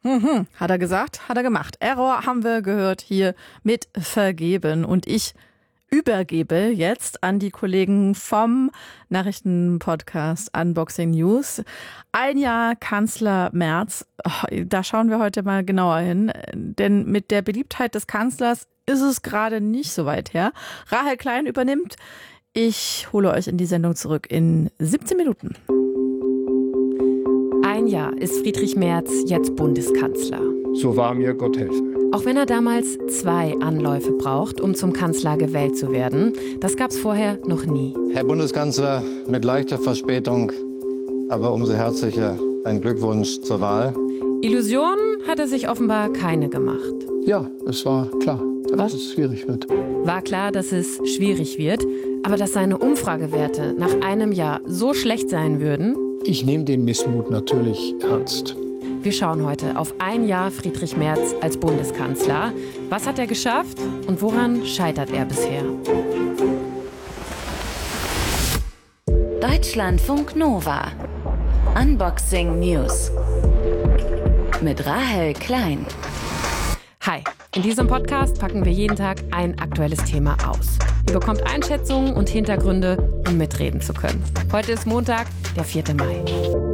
Hat er gesagt, hat er gemacht. Error haben wir gehört hier mit Vergeben. Und ich übergebe jetzt an die Kollegen vom Nachrichtenpodcast Unboxing News. Ein Jahr Kanzler Merz. Da schauen wir heute mal genauer hin. Denn mit der Beliebtheit des Kanzlers ist es gerade nicht so weit her. Rahel Klein übernimmt. Ich hole euch in die Sendung zurück in 17 Minuten. Ein Jahr ist Friedrich Merz jetzt Bundeskanzler. So wahr mir Gott helfe. Auch wenn er damals 2 Anläufe braucht, um zum Kanzler gewählt zu werden, das gab's vorher noch nie. Herr Bundeskanzler, mit leichter Verspätung, aber umso herzlicher ein Glückwunsch zur Wahl. Illusionen hat er sich offenbar keine gemacht. Ja, es war klar, dass es schwierig wird. War klar, dass es schwierig wird, aber dass seine Umfragewerte nach einem Jahr so schlecht sein würden? Ich nehme den Missmut natürlich ernst. Wir schauen heute auf ein Jahr Friedrich Merz als Bundeskanzler. Was hat er geschafft und woran scheitert er bisher? Deutschlandfunk Nova. Unboxing News. Mit Rahel Klein. Hi, in diesem Podcast packen wir jeden Tag ein aktuelles Thema aus. Ihr bekommt Einschätzungen und Hintergründe, um mitreden zu können. Heute ist Montag, der 4. Mai.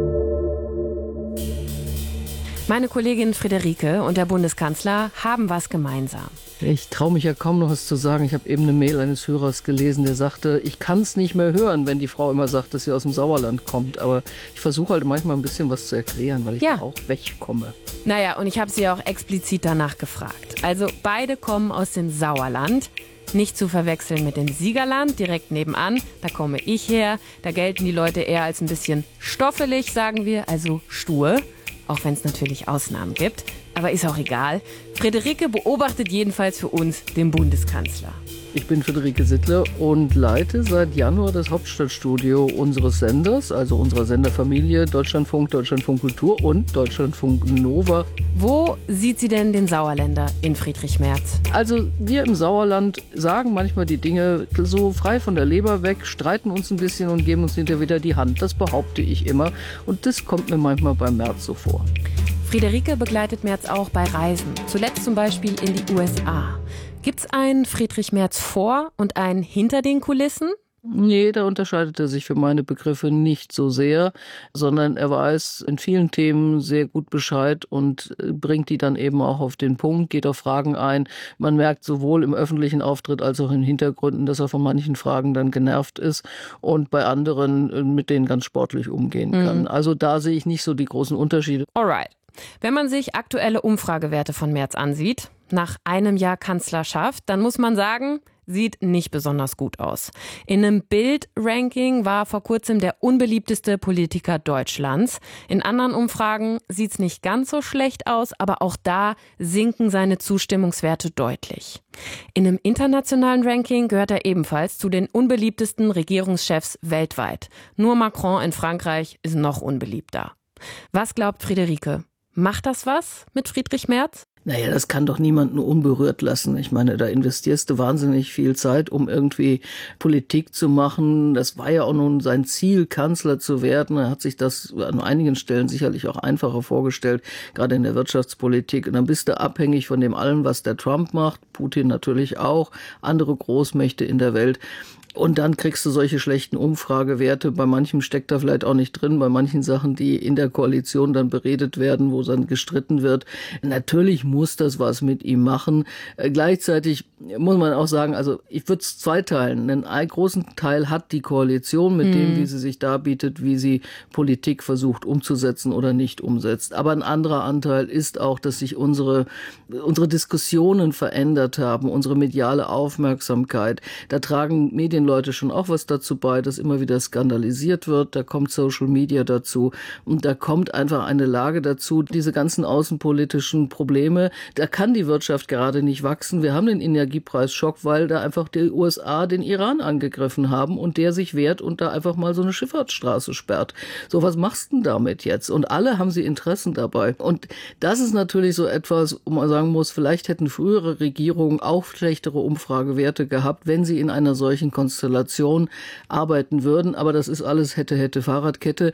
Meine Kollegin Friederike und der Bundeskanzler haben was gemeinsam. Ich traue mich ja kaum noch was zu sagen. Ich habe eben eine Mail eines Hörers gelesen, der sagte, ich kann es nicht mehr hören, wenn die Frau immer sagt, dass sie aus dem Sauerland kommt. Aber ich versuche halt manchmal ein bisschen was zu erklären, weil ich da auch wegkomme. Naja, und ich habe sie auch explizit danach gefragt. Also beide kommen aus dem Sauerland. Nicht zu verwechseln mit dem Siegerland, direkt nebenan. Da komme ich her. Da gelten die Leute eher als ein bisschen stoffelig, sagen wir, also stur. Auch wenn es natürlich Ausnahmen gibt. Aber ist auch egal. Friederike beobachtet jedenfalls für uns den Bundeskanzler. Ich bin Friederike Sittler und leite seit Januar das Hauptstadtstudio unseres Senders, also unserer Senderfamilie Deutschlandfunk, Deutschlandfunk Kultur und Deutschlandfunk Nova. Wo sieht sie denn den Sauerländer in Friedrich Merz? Also wir im Sauerland sagen manchmal die Dinge so frei von der Leber weg, streiten uns ein bisschen und geben uns hinterher wieder die Hand. Das behaupte ich immer und das kommt mir manchmal beim Merz so vor. Friederike begleitet Merz auch bei Reisen, zuletzt zum Beispiel in die USA. Gibt's einen Friedrich Merz vor und einen hinter den Kulissen? Nee, da unterscheidet er sich für meine Begriffe nicht so sehr, sondern er weiß in vielen Themen sehr gut Bescheid und bringt die dann eben auch auf den Punkt, geht auf Fragen ein. Man merkt sowohl im öffentlichen Auftritt als auch in Hintergründen, dass er von manchen Fragen dann genervt ist und bei anderen mit denen ganz sportlich umgehen kann. Also da sehe ich nicht so die großen Unterschiede. Alright. Wenn man sich aktuelle Umfragewerte von Merz ansieht, nach einem Jahr Kanzlerschaft, dann muss man sagen, sieht nicht besonders gut aus. In einem Bild-Ranking war vor kurzem der unbeliebteste Politiker Deutschlands. In anderen Umfragen sieht's nicht ganz so schlecht aus, aber auch da sinken seine Zustimmungswerte deutlich. In einem internationalen Ranking gehört er ebenfalls zu den unbeliebtesten Regierungschefs weltweit. Nur Macron in Frankreich ist noch unbeliebter. Was glaubt Friederike? Macht das was mit Friedrich Merz? Naja, das kann doch niemanden unberührt lassen. Ich meine, da investierst du wahnsinnig viel Zeit, um irgendwie Politik zu machen. Das war ja auch nun sein Ziel, Kanzler zu werden. Er hat sich das an einigen Stellen sicherlich auch einfacher vorgestellt, gerade in der Wirtschaftspolitik. Und dann bist du abhängig von dem allem, was der Trump macht, Putin natürlich auch, andere Großmächte in der Welt. Und dann kriegst du solche schlechten Umfragewerte. Bei manchem steckt da vielleicht auch nicht drin, bei manchen Sachen, die in der Koalition dann beredet werden, wo dann gestritten wird. Natürlich muss das was mit ihm machen. Gleichzeitig muss man auch sagen, also ich würde es zweiteilen. Einen großen Teil hat die Koalition mit dem, wie sie sich darbietet, wie sie Politik versucht umzusetzen oder nicht umsetzt. Aber ein anderer Anteil ist auch, dass sich unsere Diskussionen verändert haben, unsere mediale Aufmerksamkeit. Da tragen Medienleute schon auch was dazu bei, dass immer wieder skandalisiert wird. Da kommt Social Media dazu und da kommt einfach eine Lage dazu. Diese ganzen außenpolitischen Probleme, da kann die Wirtschaft gerade nicht wachsen. Wir haben den Energiepreisschock, weil da einfach die USA den Iran angegriffen haben und der sich wehrt und da einfach mal so eine Schifffahrtsstraße sperrt. So, was machst du denn damit jetzt? Und alle haben sie Interessen dabei. Und das ist natürlich so etwas, wo man sagen muss, vielleicht hätten frühere Regierungen auch schlechtere Umfragewerte gehabt, wenn sie in einer solchen Konstellation arbeiten würden. Aber das ist alles hätte Fahrradkette.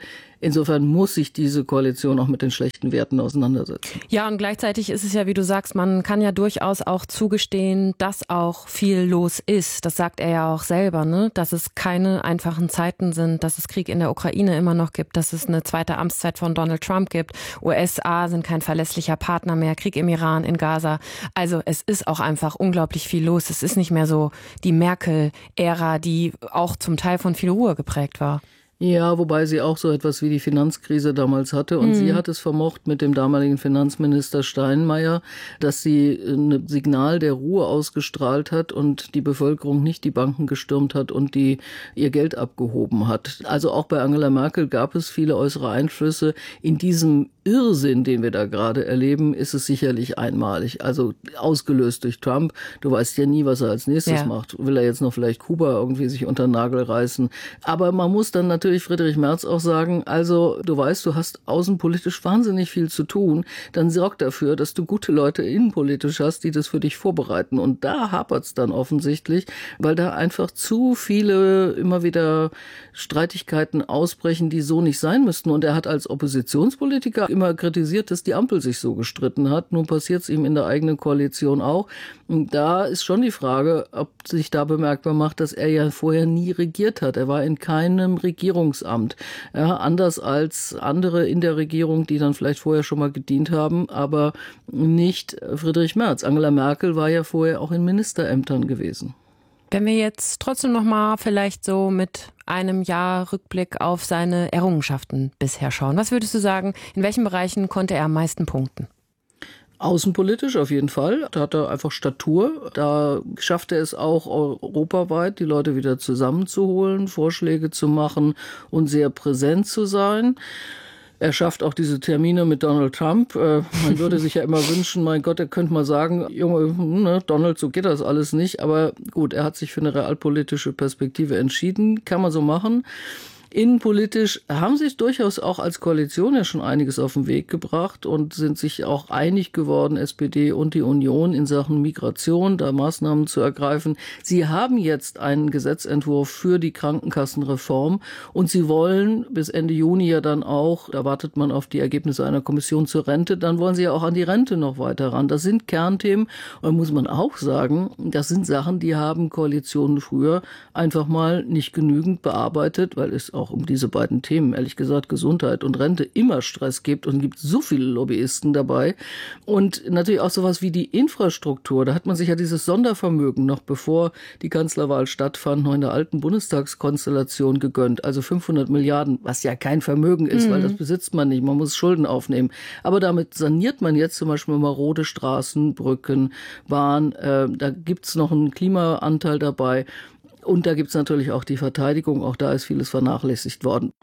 Insofern muss sich diese Koalition auch mit den schlechten Werten auseinandersetzen. Ja, und gleichzeitig ist es ja, wie du sagst, man kann ja durchaus auch zugestehen, dass auch viel los ist. Das sagt er ja auch selber, ne? Dass es keine einfachen Zeiten sind, dass es Krieg in der Ukraine immer noch gibt, dass es eine zweite Amtszeit von Donald Trump gibt. USA sind kein verlässlicher Partner mehr, Krieg im Iran, in Gaza. Also es ist auch einfach unglaublich viel los. Es ist nicht mehr so die Merkel-Ära, die auch zum Teil von viel Ruhe geprägt war. Ja, wobei sie auch so etwas wie die Finanzkrise damals hatte. Und sie hat es vermocht mit dem damaligen Finanzminister Steinmeier, dass sie ein Signal der Ruhe ausgestrahlt hat und die Bevölkerung nicht die Banken gestürmt hat und die ihr Geld abgehoben hat. Also auch bei Angela Merkel gab es viele äußere Einflüsse. In diesem Irrsinn, den wir da gerade erleben, ist es sicherlich einmalig. Also ausgelöst durch Trump. Du weißt ja nie, was er als nächstes macht. Will er jetzt noch vielleicht Kuba irgendwie sich unter den Nagel reißen? Aber man muss dann natürlich Friedrich Merz auch sagen, also du weißt, du hast außenpolitisch wahnsinnig viel zu tun. Dann sorg dafür, dass du gute Leute innenpolitisch hast, die das für dich vorbereiten. Und da hapert's dann offensichtlich, weil da einfach zu viele immer wieder Streitigkeiten ausbrechen, die so nicht sein müssten. Und er hat als Oppositionspolitiker immer kritisiert, dass die Ampel sich so gestritten hat. Nun passiert es ihm in der eigenen Koalition auch. Und da ist schon die Frage, ob sich da bemerkbar macht, dass er ja vorher nie regiert hat. Er war in keinem Regierungsamt. Ja, anders als andere in der Regierung, die dann vielleicht vorher schon mal gedient haben, aber nicht Friedrich Merz. Angela Merkel war ja vorher auch in Ministerämtern gewesen. Wenn wir jetzt trotzdem noch mal vielleicht so mit einem Jahr Rückblick auf seine Errungenschaften bisher schauen. Was würdest du sagen, in welchen Bereichen konnte er am meisten punkten? Außenpolitisch auf jeden Fall. Da hat er einfach Statur. Da schafft er es auch europaweit, die Leute wieder zusammenzuholen, Vorschläge zu machen und sehr präsent zu sein. Er schafft auch diese Termine mit Donald Trump. Man würde sich ja immer wünschen, mein Gott, er könnte mal sagen, Junge, Donald, so geht das alles nicht. Aber gut, er hat sich für eine realpolitische Perspektive entschieden. Kann man so machen. Innenpolitisch haben sich durchaus auch als Koalition ja schon einiges auf den Weg gebracht und sind sich auch einig geworden, SPD und die Union, in Sachen Migration, da Maßnahmen zu ergreifen. Sie haben jetzt einen Gesetzentwurf für die Krankenkassenreform und sie wollen bis Ende Juni ja dann auch, da wartet man auf die Ergebnisse einer Kommission zur Rente, dann wollen sie ja auch an die Rente noch weiter ran. Das sind Kernthemen und da muss man auch sagen, das sind Sachen, die haben Koalitionen früher einfach mal nicht genügend bearbeitet, weil es auch um diese beiden Themen, ehrlich gesagt, Gesundheit und Rente, immer Stress gibt und gibt so viele Lobbyisten dabei. Und natürlich auch sowas wie die Infrastruktur. Da hat man sich ja dieses Sondervermögen noch bevor die Kanzlerwahl stattfand, noch in der alten Bundestagskonstellation gegönnt. Also 500 Milliarden, was ja kein Vermögen ist, weil das besitzt man nicht. Man muss Schulden aufnehmen. Aber damit saniert man jetzt zum Beispiel marode Straßen, Brücken, Bahn. Da gibt's noch einen Klimaanteil dabei. Und da gibt's natürlich auch die Verteidigung. Auch da ist vieles vernachlässigt worden.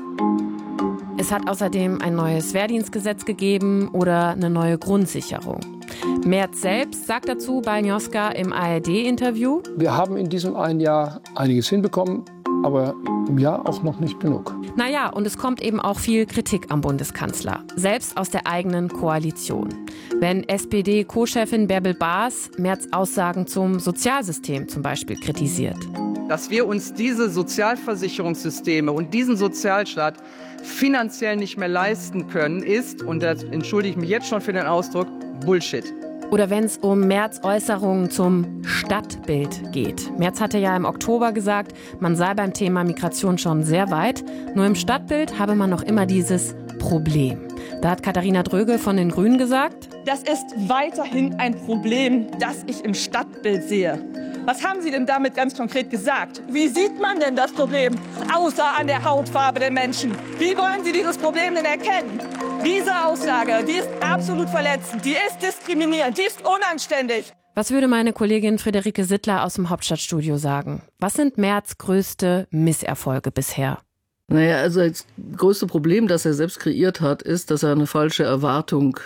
Es hat außerdem ein neues Wehrdienstgesetz gegeben oder eine neue Grundsicherung. Merz selbst sagt dazu bei Njoska im ARD-Interview: Wir haben in diesem einen Jahr einiges hinbekommen, aber im Jahr auch noch nicht genug. Naja, und es kommt eben auch viel Kritik am Bundeskanzler, selbst aus der eigenen Koalition. Wenn SPD-Co-Chefin Bärbel Baas Merz Aussagen zum Sozialsystem zum Beispiel kritisiert. Dass wir uns diese Sozialversicherungssysteme und diesen Sozialstaat finanziell nicht mehr leisten können, ist, und da entschuldige ich mich jetzt schon für den Ausdruck, Bullshit. Oder wenn es um Merz Äußerungen zum Stadtbild geht. Merz hatte ja im Oktober gesagt, man sei beim Thema Migration schon sehr weit. Nur im Stadtbild habe man noch immer dieses Problem. Da hat Katharina Dröge von den Grünen gesagt: Das ist weiterhin ein Problem, das ich im Stadtbild sehe. Was haben Sie denn damit ganz konkret gesagt? Wie sieht man denn das Problem, außer an der Hautfarbe der Menschen? Wie wollen Sie dieses Problem denn erkennen? Diese Aussage, die ist absolut verletzend, die ist diskriminierend, die ist unanständig. Was würde meine Kollegin Friederike Sittler aus dem Hauptstadtstudio sagen? Was sind Merz' größte Misserfolge bisher? Naja, also das größte Problem, das er selbst kreiert hat, ist, dass er eine falsche Erwartung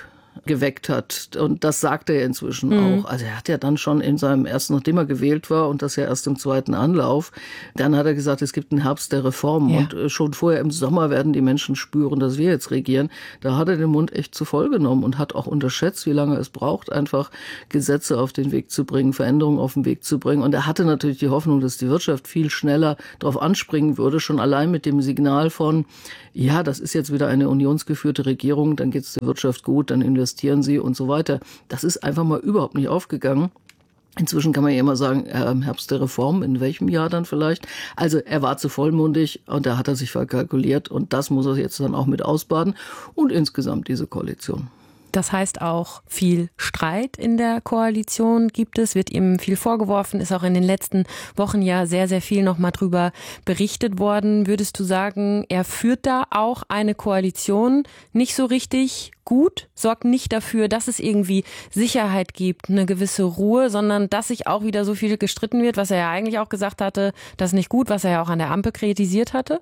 geweckt hat. Und das sagt er inzwischen auch. Also er hat ja dann schon in seinem ersten, nachdem er gewählt war und das ja erst im zweiten Anlauf, dann hat er gesagt, es gibt einen Herbst der Reformen. Ja. Und schon vorher im Sommer werden die Menschen spüren, dass wir jetzt regieren. Da hat er den Mund echt zu voll genommen und hat auch unterschätzt, wie lange es braucht, einfach Gesetze auf den Weg zu bringen, Veränderungen auf den Weg zu bringen. Und er hatte natürlich die Hoffnung, dass die Wirtschaft viel schneller darauf anspringen würde, schon allein mit dem Signal von, ja, das ist jetzt wieder eine unionsgeführte Regierung, dann geht es der Wirtschaft gut, dann investieren sie und so weiter. Das ist einfach mal überhaupt nicht aufgegangen. Inzwischen kann man ja immer sagen, im Herbst der Reform, in welchem Jahr dann vielleicht? Also er war zu vollmundig und da hat er sich verkalkuliert und das muss er jetzt dann auch mit ausbaden und insgesamt diese Koalition. Das heißt auch, viel Streit in der Koalition gibt es, wird ihm viel vorgeworfen, ist auch in den letzten Wochen ja sehr, sehr viel nochmal drüber berichtet worden. Würdest du sagen, er führt da auch eine Koalition nicht so richtig gut, sorgt nicht dafür, dass es irgendwie Sicherheit gibt, eine gewisse Ruhe, sondern dass sich auch wieder so viel gestritten wird, was er ja eigentlich auch gesagt hatte, das ist nicht gut, was er ja auch an der Ampel kritisiert hatte?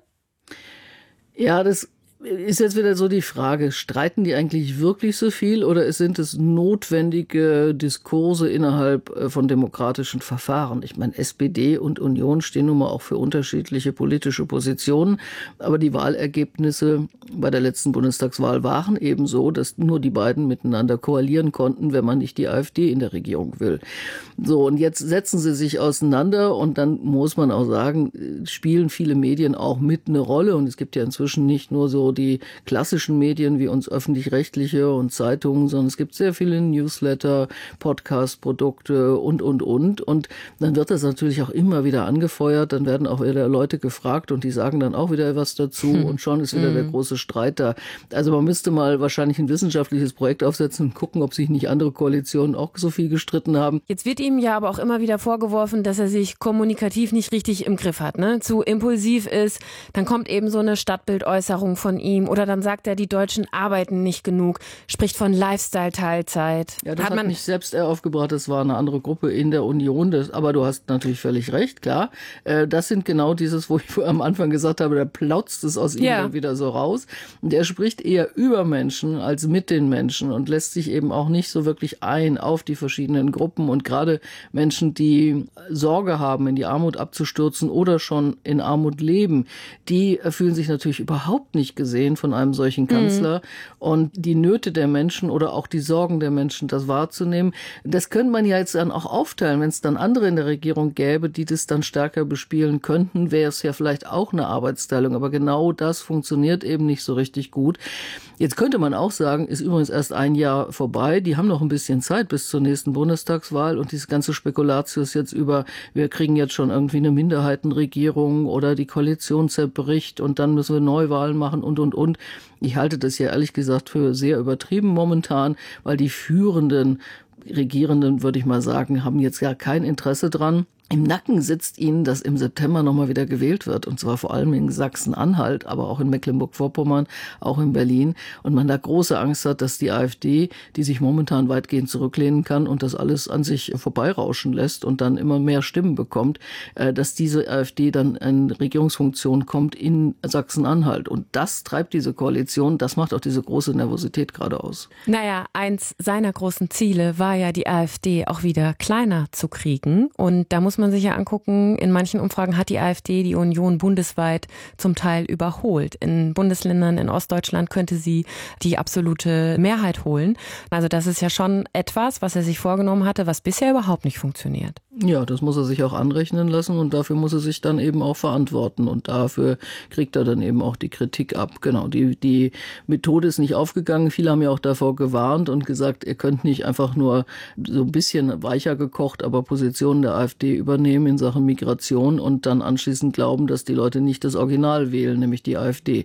Ja, das ist jetzt wieder so die Frage, streiten die eigentlich wirklich so viel oder sind es notwendige Diskurse innerhalb von demokratischen Verfahren? Ich meine, SPD und Union stehen nun mal auch für unterschiedliche politische Positionen, aber die Wahlergebnisse bei der letzten Bundestagswahl waren eben so, dass nur die beiden miteinander koalieren konnten, wenn man nicht die AfD in der Regierung will. So, und jetzt setzen sie sich auseinander und dann muss man auch sagen, spielen viele Medien auch mit eine Rolle und es gibt ja inzwischen nicht nur so die klassischen Medien wie uns öffentlich-rechtliche und Zeitungen, sondern es gibt sehr viele Newsletter, Podcast-Produkte und. Und dann wird das natürlich auch immer wieder angefeuert, dann werden auch wieder Leute gefragt und die sagen dann auch wieder was dazu und schon ist wieder der große Streit da. Also man müsste mal wahrscheinlich ein wissenschaftliches Projekt aufsetzen und gucken, ob sich nicht andere Koalitionen auch so viel gestritten haben. Jetzt wird ihm ja aber auch immer wieder vorgeworfen, dass er sich kommunikativ nicht richtig im Griff hat, ne? Zu impulsiv ist, dann kommt eben so eine Stadtbildäußerung von ihm oder dann sagt er, die Deutschen arbeiten nicht genug, spricht von Lifestyle-Teilzeit. Ja, das hat nicht selbst er aufgebracht, das war eine andere Gruppe in der Union, aber du hast natürlich völlig recht, klar. Das sind genau dieses, wo ich am Anfang gesagt habe, da plautzt es aus ihm dann wieder so raus. Und er spricht eher über Menschen als mit den Menschen und lässt sich eben auch nicht so wirklich ein auf die verschiedenen Gruppen und gerade Menschen, die Sorge haben, in die Armut abzustürzen oder schon in Armut leben, die fühlen sich natürlich überhaupt nicht gesehen von einem solchen Kanzler. Und die Nöte der Menschen oder auch die Sorgen der Menschen, das wahrzunehmen, das könnte man ja jetzt dann auch aufteilen. Wenn es dann andere in der Regierung gäbe, die das dann stärker bespielen könnten, wäre es ja vielleicht auch eine Arbeitsteilung. Aber genau das funktioniert eben nicht so richtig gut. Jetzt könnte man auch sagen, ist übrigens erst ein Jahr vorbei. Die haben noch ein bisschen Zeit bis zur nächsten Bundestagswahl und diese ganze Spekulatius jetzt über, wir kriegen jetzt schon irgendwie eine Minderheitenregierung oder die Koalition zerbricht und dann müssen wir Neuwahlen machen und. Ich halte das ja ehrlich gesagt für sehr übertrieben momentan, weil die führenden Regierenden, würde ich mal sagen, haben jetzt ja kein Interesse dran. Im Nacken sitzt ihnen, dass im September nochmal wieder gewählt wird. Und zwar vor allem in Sachsen-Anhalt, aber auch in Mecklenburg-Vorpommern, auch in Berlin. Und man da große Angst hat, dass die AfD, die sich momentan weitgehend zurücklehnen kann und das alles an sich vorbeirauschen lässt und dann immer mehr Stimmen bekommt, dass diese AfD dann in Regierungsfunktion kommt in Sachsen-Anhalt. Und das treibt diese Koalition, das macht auch diese große Nervosität gerade aus. Naja, eins seiner großen Ziele war ja, die AfD auch wieder kleiner zu kriegen. Und da muss man sich ja angucken, in manchen Umfragen hat die AfD die Union bundesweit zum Teil überholt. In Bundesländern in Ostdeutschland könnte sie die absolute Mehrheit holen. Also das ist ja schon etwas, was er sich vorgenommen hatte, was bisher überhaupt nicht funktioniert. Ja, das muss er sich auch anrechnen lassen und dafür muss er sich dann eben auch verantworten und dafür kriegt er dann eben auch die Kritik ab. Genau, die Methode ist nicht aufgegangen. Viele haben ja auch davor gewarnt und gesagt, ihr könnt nicht einfach nur so ein bisschen weicher gekocht, aber Positionen der AfD übernehmen in Sachen Migration und dann anschließend glauben, dass die Leute nicht das Original wählen, nämlich die AfD.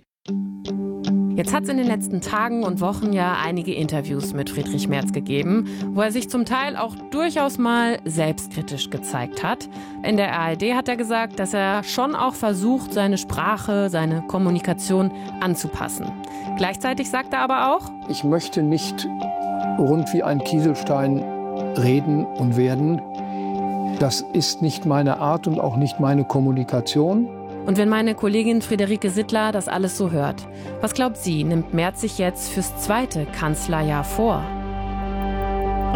Jetzt hat es in den letzten Tagen und Wochen ja einige Interviews mit Friedrich Merz gegeben, wo er sich zum Teil auch durchaus mal selbstkritisch gezeigt hat. In der ARD hat er gesagt, dass er schon auch versucht, seine Sprache, seine Kommunikation anzupassen. Gleichzeitig sagt er aber auch: Ich möchte nicht rund wie ein Kieselstein reden und werden. Das ist nicht meine Art und auch nicht meine Kommunikation. Und wenn meine Kollegin Friederike Sittler das alles so hört, was glaubt sie, nimmt Merz sich jetzt fürs zweite Kanzlerjahr vor?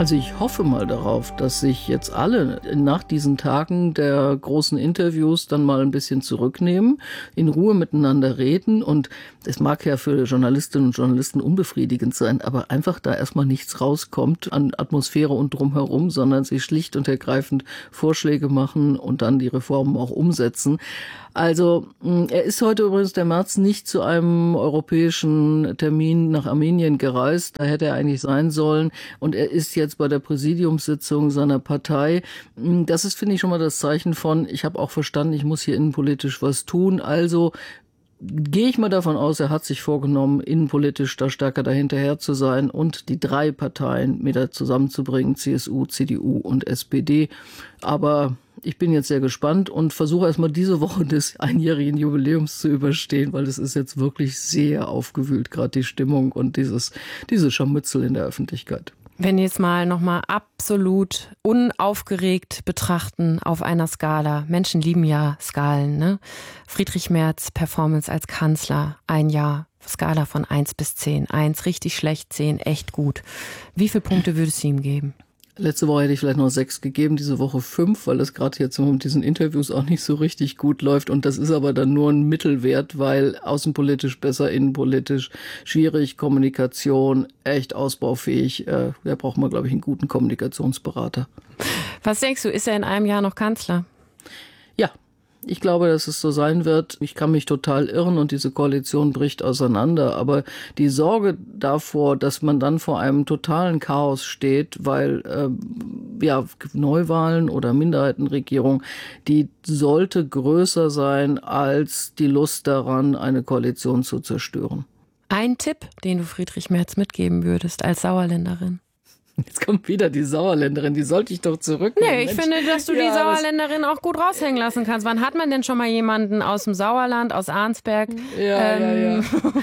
Also ich hoffe mal darauf, dass sich jetzt alle nach diesen Tagen der großen Interviews dann mal ein bisschen zurücknehmen, in Ruhe miteinander reden, und es mag ja für Journalistinnen und Journalisten unbefriedigend sein, aber einfach da erstmal nichts rauskommt an Atmosphäre und drumherum, sondern sie schlicht und ergreifend Vorschläge machen und dann die Reformen auch umsetzen. Also er ist heute übrigens, der Merz, nicht zu einem europäischen Termin nach Armenien gereist. Da hätte er eigentlich sein sollen. Und er ist jetzt bei der Präsidiumssitzung seiner Partei. Das ist, finde ich, schon mal das Zeichen von, ich habe auch verstanden, ich muss hier innenpolitisch was tun. Also gehe ich mal davon aus, er hat sich vorgenommen, innenpolitisch da stärker dahinterher zu sein und die 3 Parteien wieder zusammenzubringen, CSU, CDU und SPD. Aber ich bin jetzt sehr gespannt und versuche erstmal diese Woche des einjährigen Jubiläums zu überstehen, weil es ist jetzt wirklich sehr aufgewühlt, gerade die Stimmung und dieses Scharmützel in der Öffentlichkeit. Wenn wir jetzt mal nochmal absolut unaufgeregt betrachten auf einer Skala. Menschen lieben ja Skalen, ne? Friedrich Merz, Performance als Kanzler, ein Jahr, Skala von 1 bis 10. 1 richtig schlecht, 10 echt gut. Wie viele Punkte würdest du ihm geben? Letzte Woche hätte ich vielleicht noch 6 gegeben, diese Woche 5, weil das gerade jetzt mit diesen Interviews auch nicht so richtig gut läuft. Und das ist aber dann nur ein Mittelwert, weil außenpolitisch besser, innenpolitisch schwierig, Kommunikation echt ausbaufähig. Da braucht man, glaube ich, einen guten Kommunikationsberater. Was denkst du, ist er in einem Jahr noch Kanzler? Ja. Ich glaube, dass es so sein wird. Ich kann mich total irren und diese Koalition bricht auseinander. Aber die Sorge davor, dass man dann vor einem totalen Chaos steht, weil Neuwahlen oder Minderheitenregierung, die sollte größer sein als die Lust daran, eine Koalition zu zerstören. Ein Tipp, den du Friedrich Merz mitgeben würdest als Sauerländerin? Jetzt kommt wieder die Sauerländerin, die sollte ich doch zurücknehmen. Nee, ich finde, dass du die Sauerländerin auch gut raushängen lassen kannst. Wann hat man denn schon mal jemanden aus dem Sauerland, aus Arnsberg? Ja.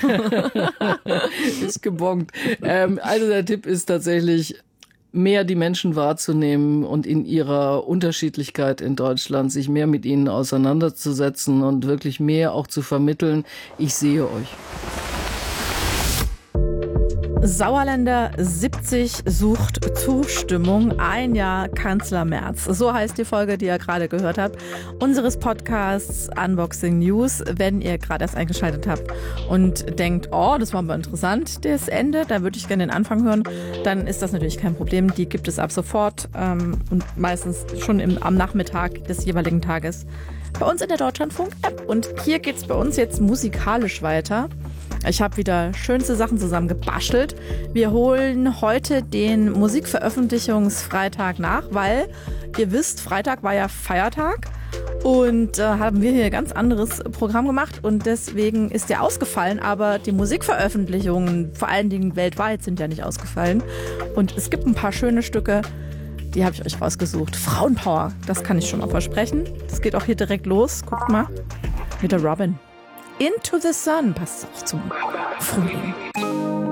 Ist gebongt. Also der Tipp ist tatsächlich, mehr die Menschen wahrzunehmen und in ihrer Unterschiedlichkeit in Deutschland sich mehr mit ihnen auseinanderzusetzen und wirklich mehr auch zu vermitteln. Ich sehe euch. Sauerländer 70 sucht Zustimmung. Ein Jahr Kanzler Merz. So heißt die Folge, die ihr gerade gehört habt, unseres Podcasts Unboxing News. Wenn ihr gerade erst eingeschaltet habt und denkt, oh, das war aber interessant, das Ende, da würde ich gerne den Anfang hören, dann ist das natürlich kein Problem. Die gibt es ab sofort und meistens schon am Nachmittag des jeweiligen Tages bei uns in der Deutschlandfunk-App. Und hier geht's bei uns jetzt musikalisch weiter. Ich habe wieder schönste Sachen zusammen gebastelt. Wir holen heute den Musikveröffentlichungsfreitag nach, weil ihr wisst, Freitag war ja Feiertag und haben wir hier ein ganz anderes Programm gemacht und deswegen ist der ausgefallen, aber die Musikveröffentlichungen, vor allen Dingen weltweit, sind ja nicht ausgefallen und es gibt ein paar schöne Stücke, die habe ich euch rausgesucht. Frauenpower, das kann ich schon mal versprechen. Das geht auch hier direkt los, guckt mal, mit der Robin. Into the Sun passt auch zum Frühling.